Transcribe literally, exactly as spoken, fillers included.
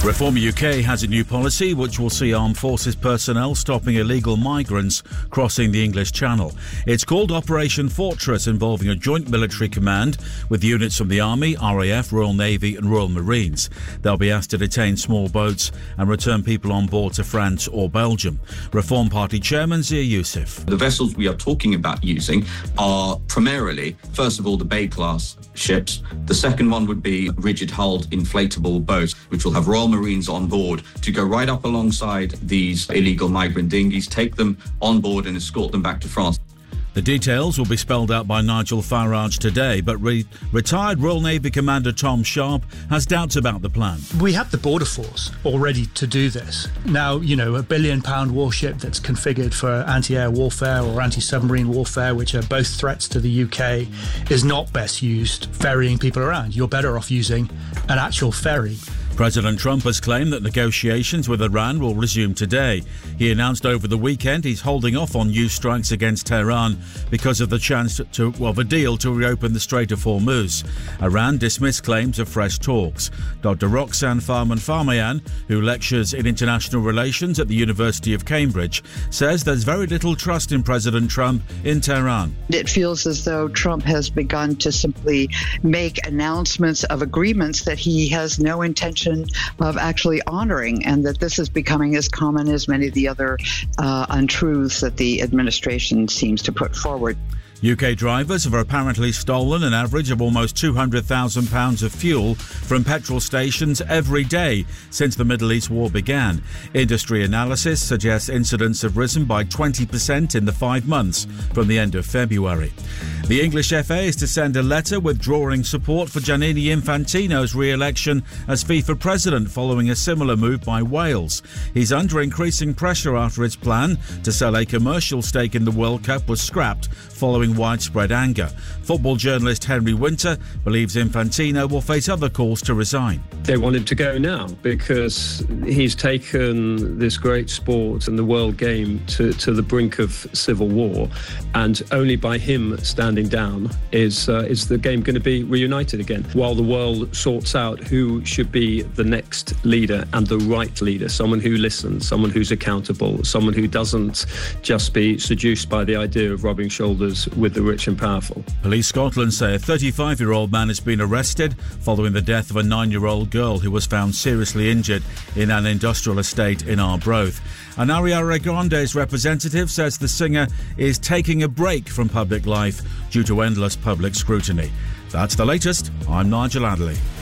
Reform U K has a new policy which will see armed forces personnel stopping illegal migrants crossing the English Channel. It's called Operation Fortress, involving a joint military command with units from the Army, R A F, Royal Navy and Royal Marines. They'll be asked to detain small boats and return people on board to France or Belgium. Reform Party Chairman Zia Youssef. The vessels we are talking about using are primarily, first of all, the Bay-class ships. The second one would be rigid-hulled inflatable boats, which will have Royal Marines on board to go right up alongside these illegal migrant dinghies, take them on board and escort them back to France. The details will be spelled out by Nigel Farage today, but re- retired Royal Navy Commander Tom Sharp has doubts about the plan. We have the border force all ready to do this. Now, you know, a billion pound warship that's configured for anti-air warfare or anti-submarine warfare, which are both threats to the U K, is not best used ferrying people around. You're better off using an actual ferry. President Trump has claimed that negotiations with Iran will resume today. He announced over the weekend he's holding off on new strikes against Tehran because of the chance to, well, of a deal to reopen the Strait of Hormuz. Iran dismissed claims of fresh talks. Doctor Roxanne Farman-Farmayan, who lectures in international relations at the University of Cambridge, says there's very little trust in President Trump in Tehran. It feels as though Trump has begun to simply make announcements of agreements that he has no intention of actually honoring, and that this is becoming as common as many of the other uh, untruths that the administration seems to put forward. U K drivers have apparently stolen an average of almost two hundred thousand pounds of fuel from petrol stations every day since the Middle East war began. Industry analysis suggests incidents have risen by twenty percent in the five months from the end of February. The English F A is to send a letter withdrawing support for Gianni Infantino's re-election as FIFA president following a similar move by Wales. He's under increasing pressure after his plan to sell a commercial stake in the World Cup was scrapped following widespread anger. Football journalist Henry Winter believes Infantino will face other calls to resign. They want him to go now because he's taken this great sport and the world game to, to the brink of civil war, and only by him standing down is uh, is the game going to be reunited again, while the world sorts out who should be the next leader and the right leader, someone who listens, someone who's accountable, someone who doesn't just be seduced by the idea of rubbing shoulders with the rich and powerful. Police Scotland say a thirty-five-year-old man has been arrested following the death of a nine-year-old girl who was found seriously injured in an industrial estate in Arbroath. And Ariana Grande's representative says the singer is taking a break from public life due to endless public scrutiny. That's the latest. I'm Nigel Adderley.